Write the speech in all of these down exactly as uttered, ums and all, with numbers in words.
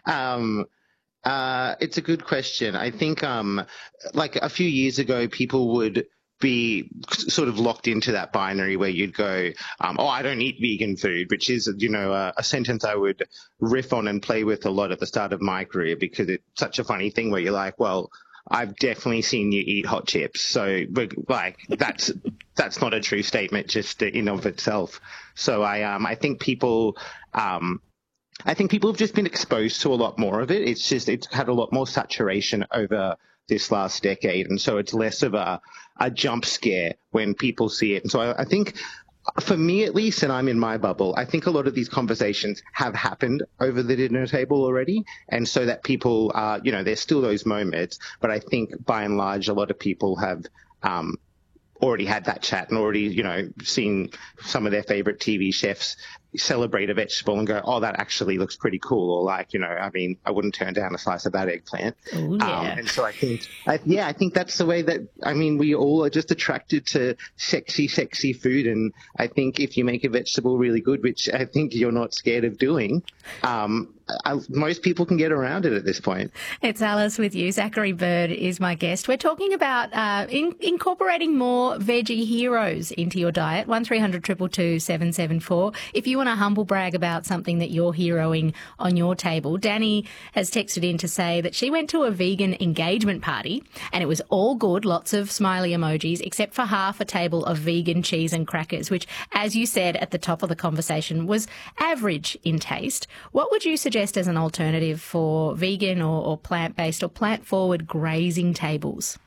Um, uh, it's a good question. I think, um, like a few years ago, people would be sort of locked into that binary where you'd go, um, oh, I don't eat vegan food, which is, you know, a, a sentence I would riff on and play with a lot at the start of my career because it's such a funny thing where you're like, well, I've definitely seen you eat hot chips. So, like, that's that's not a true statement just in of itself. So I um I think people um I think people have just been exposed to a lot more of it. It's just it's had a lot more saturation over this last decade, and so it's less of a a jump scare when people see it. And so I, I think, for me at least, and I'm in my bubble, I think a lot of these conversations have happened over the dinner table already. And so that people are, you know, there's still those moments, but I think by and large, a lot of people have um, already had that chat and already, you know, seen some of their favorite T V chefs celebrate a vegetable and go, oh, that actually looks pretty cool. Or like, you know, I mean, I wouldn't turn down a slice of that eggplant. Oh, yeah. Um, and so I think, I, yeah, I think that's the way that, I mean, we all are just attracted to sexy, sexy food. And I think if you make a vegetable really good, which I think you're not scared of doing, um, I, most people can get around it at this point. It's Alice with you. Zachary Bird is my guest. We're talking about uh, in, incorporating more veggie heroes into your diet. one three hundred two two two seven seven four. If you want to humble brag about something that you're heroing on your table, Danny has texted in to say that she went to a vegan engagement party and it was all good, lots of smiley emojis, except for half a table of vegan cheese and crackers, which, as you said at the top of the conversation, was average in taste. What would you suggest as an alternative for vegan or, or plant-based or plant-forward grazing tables?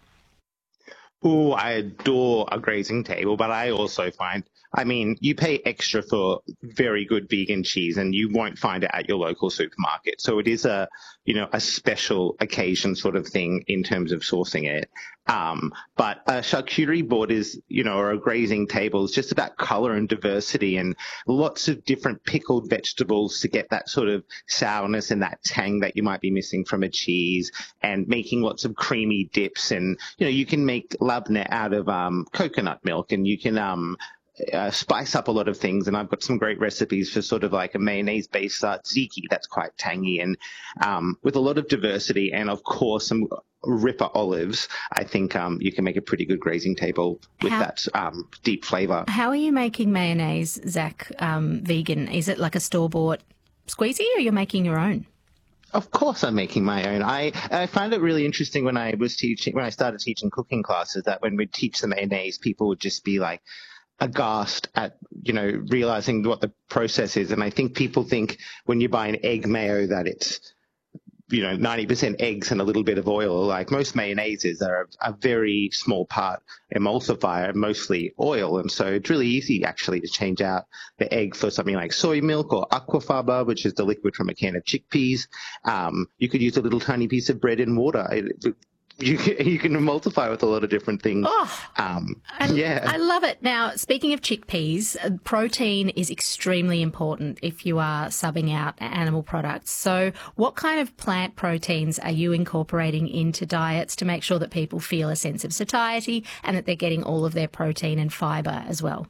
Oh, I adore a grazing table, but I also find, I mean, you pay extra for very good vegan cheese and you won't find it at your local supermarket. So it is a, you know, a special occasion sort of thing in terms of sourcing it. Um, but a charcuterie board is, you know, or a grazing table is just about color and diversity and lots of different pickled vegetables to get that sort of sourness and that tang that you might be missing from a cheese, and making lots of creamy dips. And, you know, you can make labneh out of um, coconut milk, and you can um, Uh, spice up a lot of things, and I've got some great recipes for sort of like a mayonnaise-based uh, tzatziki that's quite tangy and um, with a lot of diversity, and of course some ripper olives. I think um, you can make a pretty good grazing table with How, that um, deep flavour. How are you making mayonnaise, Zach, um, vegan? Is it like a store-bought squeezy, or you're making your own? Of course I'm making my own. I, I find it really interesting when I was teaching, when I started teaching cooking classes, that when we'd teach the mayonnaise, people would just be like, aghast at, you know, realizing what the process is. And I think people think when you buy an egg mayo that it's, you know, ninety percent eggs and a little bit of oil. Like most mayonnaises are a, a very small part emulsifier, mostly oil. And so it's really easy actually to change out the egg for something like soy milk or aquafaba, which is the liquid from a can of chickpeas. Um, you could use a little tiny piece of bread in water. It, it, You can, you can multiply with a lot of different things. Oh, um, I, yeah. I love it. Now, speaking of chickpeas, protein is extremely important if you are subbing out animal products. So what kind of plant proteins are you incorporating into diets to make sure that people feel a sense of satiety and that they're getting all of their protein and fibre as well?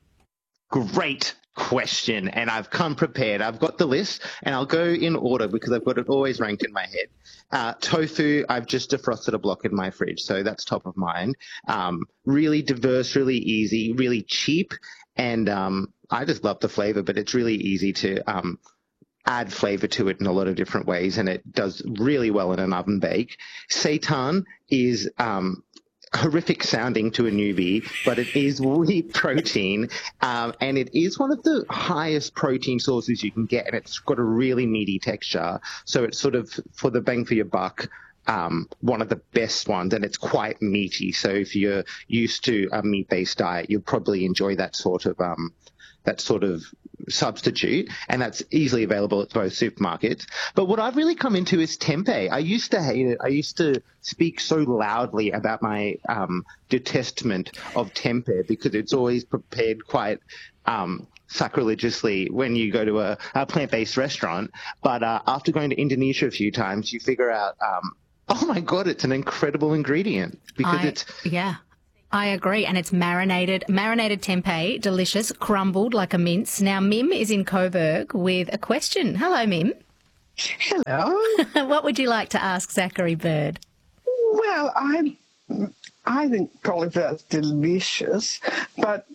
Great question. And I've come prepared. I've got the list and I'll go in order because I've got it always ranked in my head. Uh, tofu, I've just defrosted a block in my fridge, so that's top of mind. Um, really diverse, really easy, really cheap. And um, I just love the flavor, but it's really easy to um, add flavor to it in a lot of different ways. And it does really well in an oven bake. Seitan is um, horrific sounding to a newbie, but it is wheat protein, um, and it is one of the highest protein sources you can get, and it's got a really meaty texture. So it's sort of, for the bang for your buck, um, one of the best ones, and it's quite meaty. So if you're used to a meat-based diet, you'll probably enjoy that sort of um, that sort of substitute, and that's easily available at both supermarkets. But what I've really come into is tempeh. I used to hate it. I used to speak so loudly about my um, detestment of tempeh because it's always prepared quite um, sacrilegiously when you go to a, a plant-based restaurant. But uh, after going to Indonesia a few times, you figure out, um, oh my God, it's an incredible ingredient because I, it's... Yeah. I agree, and it's marinated, marinated tempeh, delicious, crumbled like a mince. Now, Mim is in Coburg with a question. Hello, Mim. Hello. What would you like to ask Zachary Bird? Well, I, I think cauliflower's delicious, but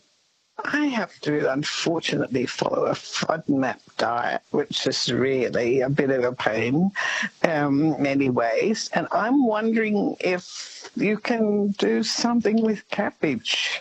I have to, unfortunately, follow a FODMAP diet, which is really a bit of a pain um, many ways. And I'm wondering if you can do something with cabbage.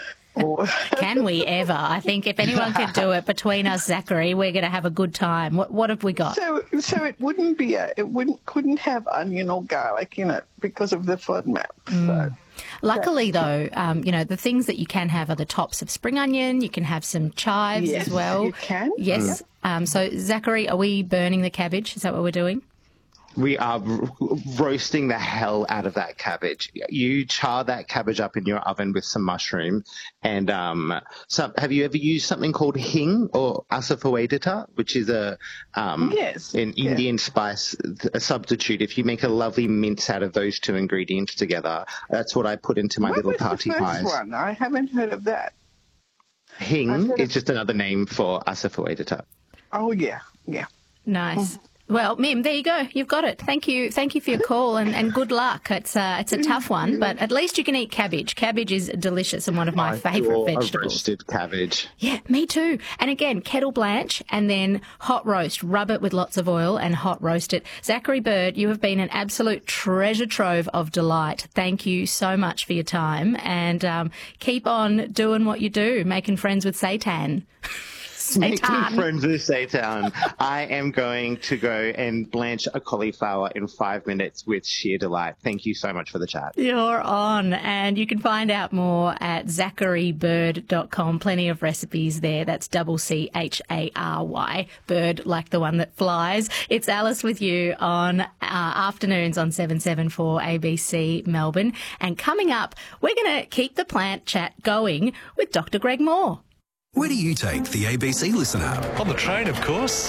Or Can we ever? I think if anyone could do it between us, Zachary, we're going to have a good time. What what have we got? So, so it wouldn't be a, it wouldn't couldn't have onion or garlic in it because of the FODMAP. Mm. So. Luckily, though, um, you know, the things that you can have are the tops of spring onion. You can have some chives Yes, as well. you can. Yes. Um, so, Zachary, are we burning the cabbage? Is that what we're doing? We are r- roasting the hell out of that cabbage. You char that cabbage up in your oven with some mushroom. And um, some, have you ever used something called hing or asafoetida, which is a um, Yes, an yeah. Indian spice, a substitute? If you make a lovely mince out of those two ingredients together, that's what I put into my What little was party the first pies. one? I haven't heard of that. I've Hing heard is of- just another name for asafoetida. Oh, yeah, yeah. Nice. Well, Mim, there you go. You've got it. Thank you. Thank you for your call and, and good luck. It's uh, it's a tough one, but at least you can eat cabbage. Cabbage is delicious and one of my I favourite adore a vegetables. roasted cabbage. Yeah, me too. And again, kettle blanch and then hot roast. Rub it with lots of oil and hot roast it. Zachary Bird, you have been an absolute treasure trove of delight. Thank you so much for your time and um, keep on doing what you do, making friends with Satan. Making Satan. friends with Satan. I am going to go and blanch a cauliflower in five minutes with sheer delight. Thank you so much for the chat. You're on, and you can find out more at zachary bird dot com. Plenty of recipes there. That's double C H A R Y, bird like the one that flies. It's Alice with you on uh, afternoons on seven seven four A B C Melbourne. And coming up, we're going to keep the plant chat going with Doctor Greg Moore. Where do you take the A B C Listen app? On the train, of course.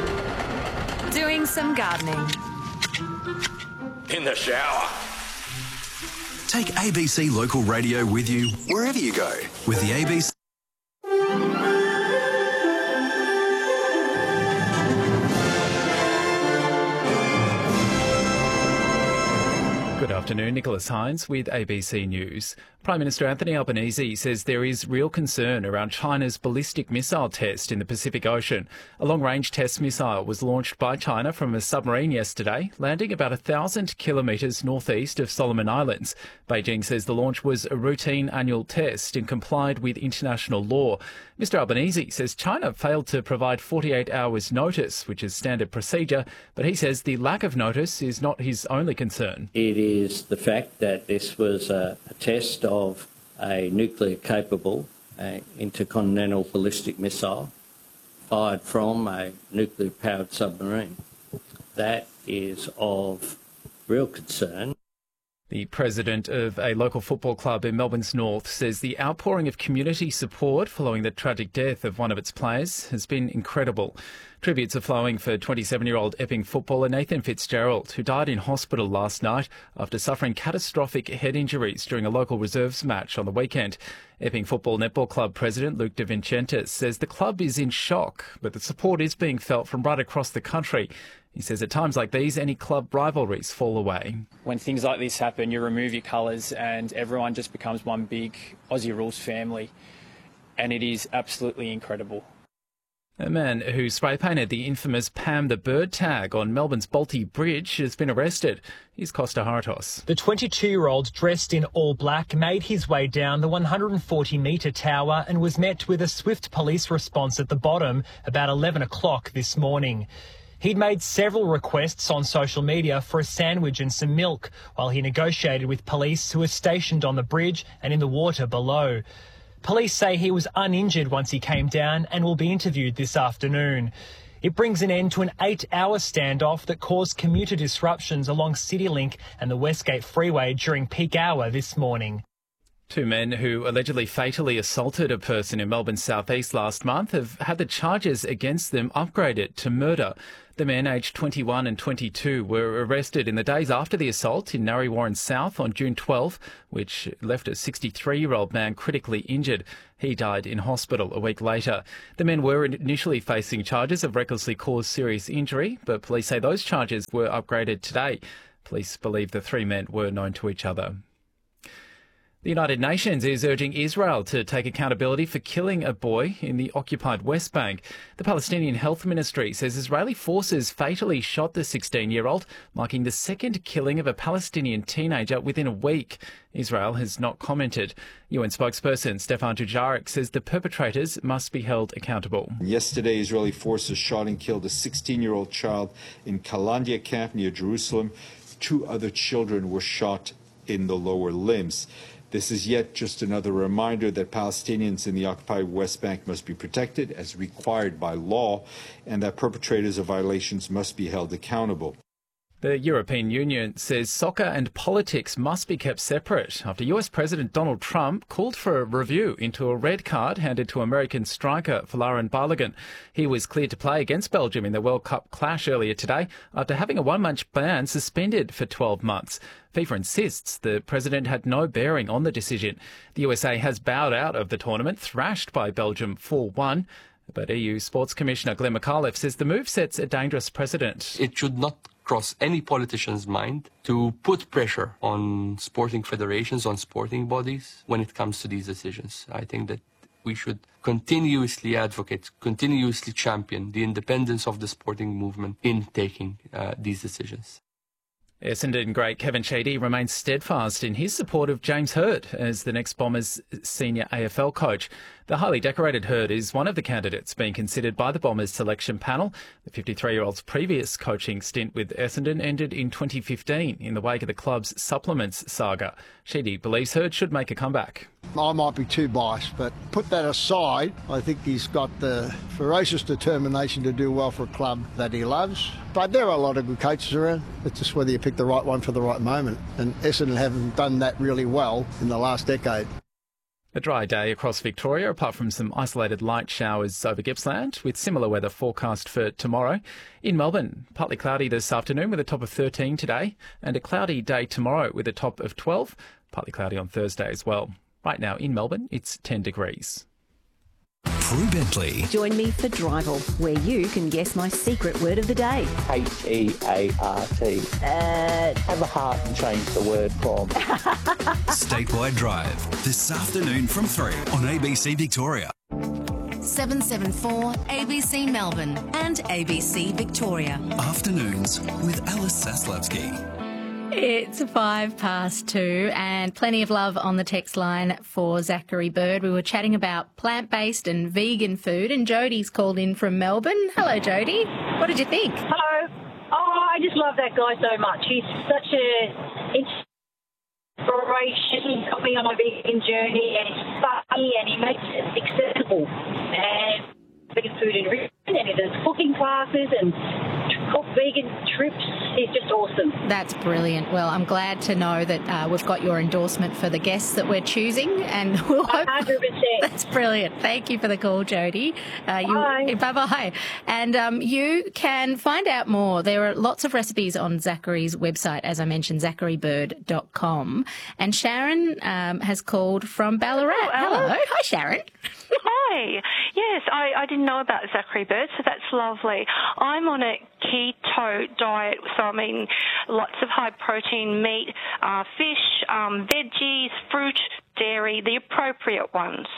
Doing some gardening. In the shower. Take A B C Local Radio with you wherever you go with the A B C. Good afternoon, Nicholas Hines with A B C News. Prime Minister Anthony Albanese says there is real concern around China's ballistic missile test in the Pacific Ocean. A long-range test missile was launched by China from a submarine yesterday, landing about a thousand kilometres northeast of Solomon Islands. Beijing says the launch was a routine annual test and complied with international law. Mister Albanese says China failed to provide forty-eight hours notice, which is standard procedure, but he says the lack of notice is not his only concern. It is the fact that this was a, a test of a nuclear-capable uh, intercontinental ballistic missile fired from a nuclear-powered submarine. That is of real concern. The president of a local football club in Melbourne's north says the outpouring of community support following the tragic death of one of its players has been incredible. Tributes are flowing for twenty-seven-year-old Epping footballer Nathan Fitzgerald, who died in hospital last night after suffering catastrophic head injuries during a local reserves match on the weekend. Epping Football Netball Club president Luke De Vincentis says the club is in shock, but the support is being felt from right across the country. He says at times like these, any club rivalries fall away. When things like this happen, you remove your colours and everyone just becomes one big Aussie Rules family. And it is absolutely incredible. A man who spray-painted the infamous Pam the Bird tag on Melbourne's Bolte Bridge has been arrested. Here's Costa Haratos. The twenty-two-year-old, dressed in all black, made his way down the one hundred forty metre tower and was met with a swift police response at the bottom about eleven o'clock this morning. He'd made several requests on social media for a sandwich and some milk while he negotiated with police who were stationed on the bridge and in the water below. Police say he was uninjured once he came down and will be interviewed this afternoon. It brings an end to an eight-hour standoff that caused commuter disruptions along CityLink and the Westgate Freeway during peak hour this morning. Two men who allegedly fatally assaulted a person in Melbourne's southeast last month have had the charges against them upgraded to murder. The men, aged twenty-one and twenty-two, were arrested in the days after the assault in Narre Warren South on June twelfth, which left a sixty-three-year-old man critically injured. He died in hospital a week later. The men were initially facing charges of recklessly caused serious injury, but police say those charges were upgraded today. Police believe the three men were known to each other. The United Nations is urging Israel to take accountability for killing a boy in the occupied West Bank. The Palestinian Health Ministry says Israeli forces fatally shot the sixteen-year-old, marking the second killing of a Palestinian teenager within a week. Israel has not commented. U N spokesperson Stefan Dujarric says the perpetrators must be held accountable. Yesterday, Israeli forces shot and killed a sixteen-year-old child in Kalandia camp near Jerusalem. Two other children were shot in the lower limbs. This is yet just another reminder that Palestinians in the occupied West Bank must be protected as required by law, and that perpetrators of violations must be held accountable. The European Union says soccer and politics must be kept separate after U S President Donald Trump called for a review into a red card handed to American striker Folarin Balogun. He was cleared to play against Belgium in the World Cup clash earlier today after having a one-match ban suspended for twelve months. FIFA insists the president had no bearing on the decision. The U S A has bowed out of the tournament, thrashed by Belgium four one. But E U Sports Commissioner Glenn McAuliffe says the move sets a dangerous precedent. It should not cross any politician's mind to put pressure on sporting federations, on sporting bodies when it comes to these decisions. I think that we should continuously advocate, continuously champion the independence of the sporting movement in taking uh, these decisions. Essendon great Kevin Sheedy remains steadfast in his support of James Hird as the next Bombers' senior A F L coach. The highly decorated Hird is one of the candidates being considered by the Bombers' selection panel. The fifty-three-year-old's previous coaching stint with Essendon ended in twenty fifteen in the wake of the club's supplements saga. Sheedy believes Hird should make a comeback. I might be too biased, but put that aside, I think he's got the ferocious determination to do well for a club that he loves. But there are a lot of good coaches around. It's just whether you pick the right one for the right moment. And Essendon haven't done that really well in the last decade. A dry day across Victoria, apart from some isolated light showers over Gippsland, with similar weather forecast for tomorrow. In Melbourne, partly cloudy this afternoon with a top of thirteen today, and a cloudy day tomorrow with a top of twelve, partly cloudy on Thursday as well. Right now in Melbourne, it's ten degrees. Prue Bentley. Join me for Drival, where you can guess my secret word of the day. H E A R T. Uh, Have a heart and change the word from. Statewide Drive, this afternoon from three on A B C Victoria. seven seven four A B C Melbourne and A B C Victoria. Afternoons with Alice Saslavsky. It's five past two and plenty of love on the text line for Zachary Bird. We were chatting about plant-based and vegan food, and Jodie's called in from Melbourne. Hello, Jodie. What did you think? Hello. Oh, I just love that guy so much. He's such a inspiration. He got me on my vegan journey, and he's funny, and he makes it accessible. And vegan food in Richmond, and he does cooking classes and cook vegan trips. He's just awesome. That's brilliant. Well, I'm glad to know that uh, we've got your endorsement for the guests that we're choosing, and we'll hope... one hundred percent. That's brilliant. Thank you for the call, Jodie. Uh, you... Bye. Bye-bye. And um, you can find out more. There are lots of recipes on Zachary's website, as I mentioned, zachary bird dot com. And Sharon um, has called from Ballarat. Hello, Hello. Hi, Sharon. Hi. Yes, I, I didn't know about Zachary Bird, so that's lovely. I'm on a keto diet, so I'm eating lots of high-protein meat, uh, fish, um, veggies, fruit, dairy, the appropriate ones.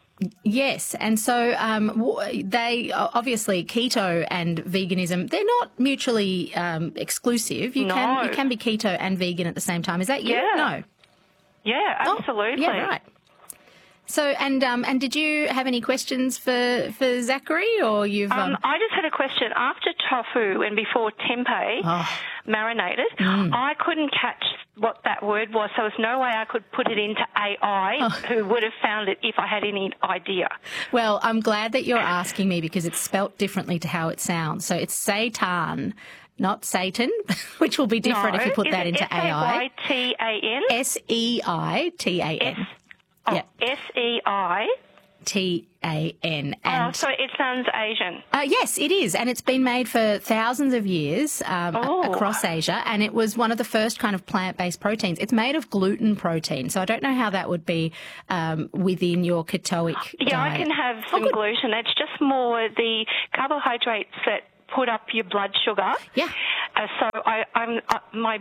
Yes, and so um, they obviously keto and veganism, they're not mutually um, exclusive. You No. can you can be keto and vegan at the same time. Is that you? Yeah. No. Yeah, absolutely. Oh, yeah, right. So, and um, and did you have any questions for, for Zachary, or you've... Um, Um... I just had a question. After tofu and before tempeh Oh. marinated, Mm. I couldn't catch what that word was, so there's no way I could put it into A I, Oh. who would have found it if I had any idea. Well, I'm glad that you're asking me, because it's spelt differently to how it sounds. So it's seitan, not Satan, which will be different No, if you put is that it into A I. S A Y T A N? S E I T A N. Oh, Yeah. S E I. T A N. Oh, And so it sounds Asian. Uh, yes, it is, and it's been made for thousands of years um, a- Oh. across Asia, and it was one of the first kind of plant-based proteins. It's made of gluten protein, so I don't know how that would be um, within your ketoic Yeah, diet. I can have some gluten. It's just more the carbohydrates that put up your blood sugar. Yeah. Uh, so I, I'm uh, my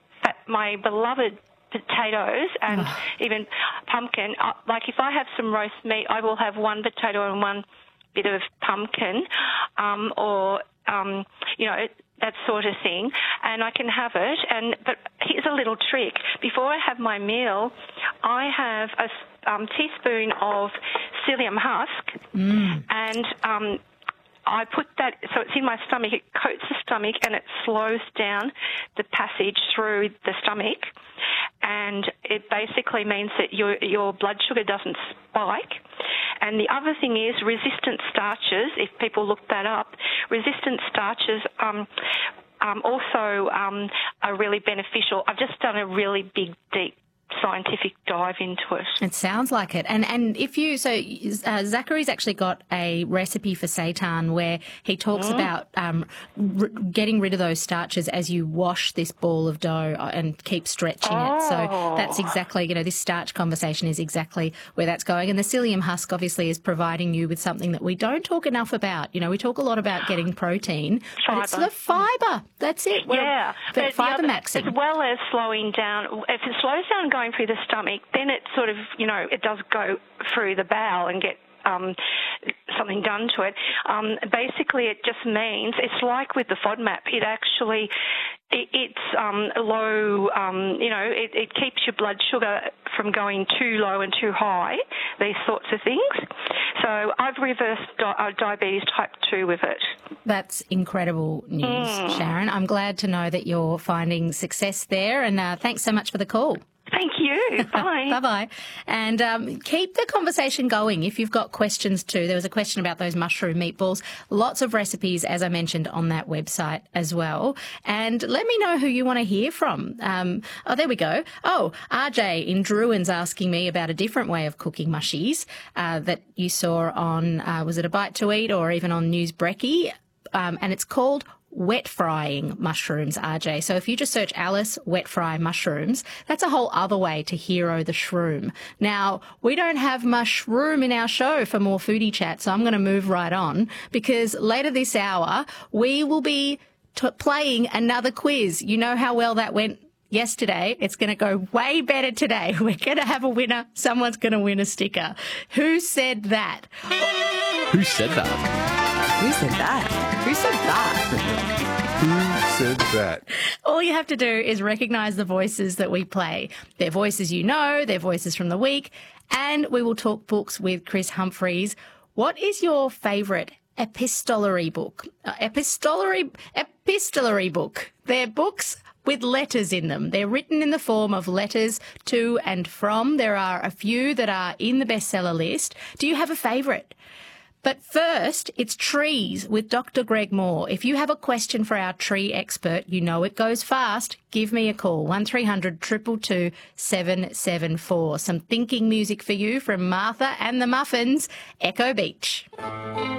my beloved potatoes and even pumpkin. Uh, like if I have some roast meat, I will have one potato and one bit of pumpkin, um, or um, you know that sort of thing, and I can have it. And but here's a little trick: before I have my meal, I have a um, teaspoon of psyllium husk, Mm. and um, I put that, so it's in my stomach, it coats the stomach and it slows down the passage through the stomach, and it basically means that your your blood sugar doesn't spike. And the other thing is resistant starches, if people look that up, resistant starches um, um, also um, are really beneficial. I've just done a really big, deep scientific dive into it. It sounds like it. And and if you, so uh, Zachary's actually got a recipe for seitan where he talks Mm. about um, r- getting rid of those starches as you wash this ball of dough and keep stretching it. So Oh. that's exactly, you know, this starch conversation is exactly where that's going. And the psyllium husk obviously is providing you with something that we don't talk enough about. You know, we talk a lot about getting protein, but it's Fibre. the fibre. That's it. We're Yeah, the but the fibre other- maxing. as well as slowing down. If it slows down going through the stomach, then it sort of, you know, it does go through the bowel and get um, something done to it. Um, basically, it just means it's like with the FODMAP. It actually it, it's um, low. Um, you know, it, it keeps your blood sugar from going too low and too high. These sorts of things. So I've reversed di- uh, diabetes type two with it. That's incredible news, Mm. Sharon. I'm glad to know that you're finding success there, and uh, thanks so much for the call. Thank you. Bye. Bye-bye. And um, keep the conversation going if you've got questions too. There was a question about those mushroom meatballs. Lots of recipes, as I mentioned, on that website as well. And let me know who you want to hear from. Um, oh, there we go. Oh, R J in Druin's asking me about a different way of cooking mushies uh, that you saw on, uh, was it A Bite to Eat or even on News Brekkie? Um, and it's called wet frying mushrooms, R J. So if you just search Alice wet fry mushrooms, that's a whole other way to hero the shroom. Now, we don't have mushroom in our show for more foodie chat, so I'm going to move right on because later this hour, we will be t- playing another quiz. You know how well that went yesterday. It's going to go way better today. We're going to have a winner. Someone's going to win a sticker. Who said that? Who said that? Who said that? Who said that? Who said that? All you have to do is recognise the voices that we play. They're voices you know, they're voices from the week, and we will talk books with Chris Humphreys. What is your favourite epistolary book? Uh, epistolary, epistolary book. They're books with letters in them. They're written in the form of letters to and from. There are a few that are in the bestseller list. Do you have a favourite? But first, it's trees with Doctor Greg Moore. If you have a question for our tree expert, you know it goes fast. Give me a call, one three hundred two two two seven seven four. Some thinking music for you from Martha and the Muffins, Echo Beach.